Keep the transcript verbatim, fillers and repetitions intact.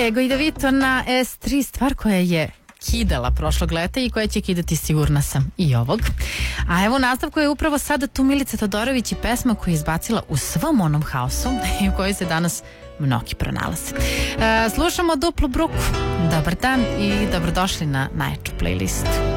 Ego i Davito na S tri, stvar koja je kidala prošlog leta i koja će kidati, sigurna sam, i ovog. A evo nastavku je upravo sada tu Milica Todorović i pesma koju je izbacila u svom onom haosu i u kojoj se danas mnogi pronalaze. E, slušamo Duplu bruku. Dobar dan i dobrodošli na najjaču playlistu.